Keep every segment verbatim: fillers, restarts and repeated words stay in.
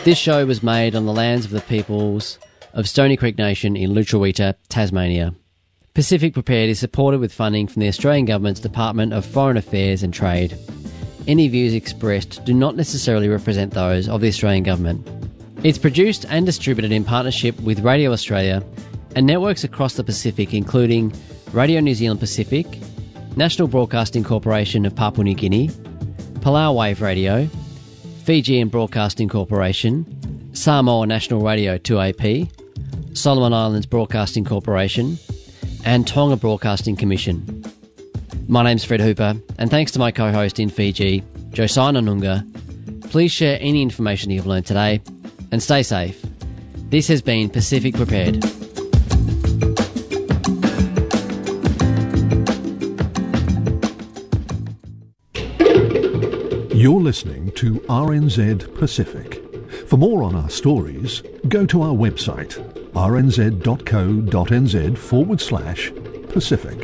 This show was made on the lands of the peoples of Stony Creek Nation in Lutruwita, Tasmania. Pacific Prepared is supported with funding from the Australian Government's Department of Foreign Affairs and Trade. Any views expressed do not necessarily represent those of the Australian Government. It's produced and distributed in partnership with Radio Australia and networks across the Pacific, including Radio New Zealand Pacific, National Broadcasting Corporation of Papua New Guinea, Palau Wave Radio, Fijian Broadcasting Corporation, Samoa National Radio two A P, Solomon Islands Broadcasting Corporation, and Tonga Broadcasting Commission. My name's Fred Hooper, and thanks to my co-host in Fiji, Josiah Nunga. Please share any information you've learned today, and stay safe. This has been Pacific Prepared. You're listening to R N Z Pacific. For more on our stories, go to our website, rnz.co.nz forward slash Pacific.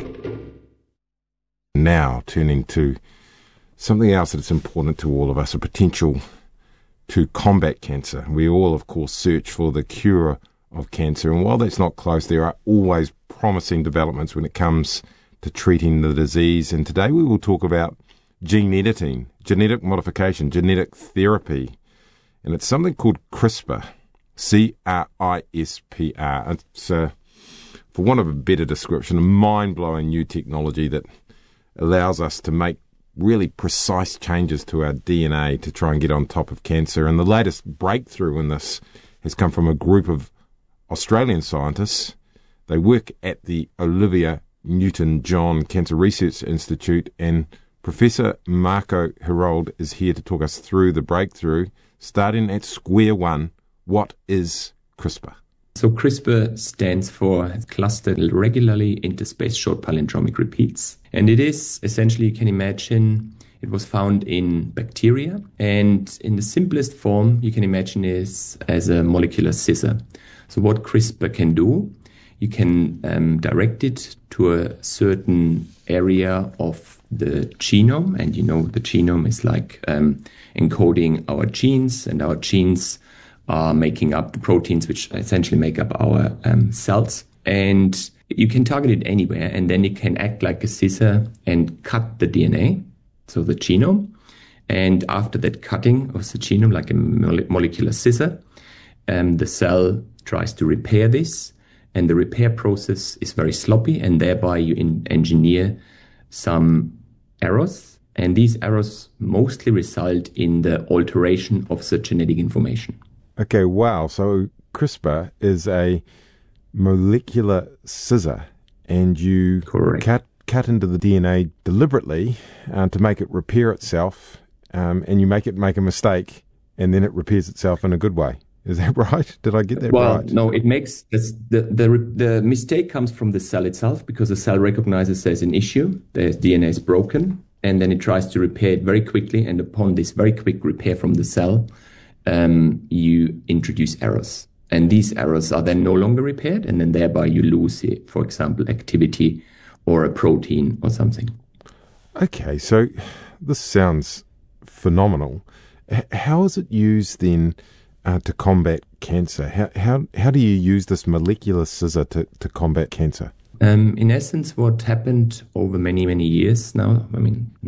Now turning to something else that's important to all of us, a potential to combat cancer. We all, of course, search for the cure of cancer, and while that's not close, there are always promising developments when it comes to treating the disease. And today we will talk about gene editing, genetic modification, genetic therapy, and it's something called CRISPR, C R I S P R. It's, uh, for want of a better description, a mind-blowing new technology that allows us to make really precise changes to our D N A to try and get on top of cancer. And the latest breakthrough in this has come from a group of Australian scientists. They work at the Olivia Newton-John Cancer Research Institute, and Professor Marco Herold is here to talk us through the breakthrough. Starting at square one, what is CRISPR? So CRISPR stands for clustered regularly interspaced short palindromic repeats. And it is essentially, you can imagine, it was found in bacteria. And in the simplest form, you can imagine is as a molecular scissor. So what CRISPR can do, you can um, direct it to a certain area of the genome. And you know, the genome is like um, encoding our genes, and our genes are making up the proteins which essentially make up our um, cells. And you can target it anywhere, and then it can act like a scissor and cut the D N A, so the genome. And after that cutting of the genome, like a mole- molecular scissor, um, the cell tries to repair this, and the repair process is very sloppy, and thereby you in- engineer some errors, and these errors mostly result in the alteration of the genetic information. Okay, wow. So CRISPR is a molecular scissor, and you Correct. cut cut into the D N A deliberately uh, to make it repair itself, um, and you make it make a mistake, and then it repairs itself in a good way. Is that right? Did I get that well, right? Well, no, it makes this, the, the the mistake comes from the cell itself, because the cell recognizes there's an issue, there's D N A is broken, and then it tries to repair it very quickly. And upon this very quick repair from the cell, um, you introduce errors. And these errors are then no longer repaired, and then thereby you lose, for example, activity or a protein or something. Okay, so this sounds phenomenal. H- how is it used then uh, to combat cancer? How, how how do you use this molecular scissor to, to combat cancer? Um, in essence, what happened over many, many years now, I mean,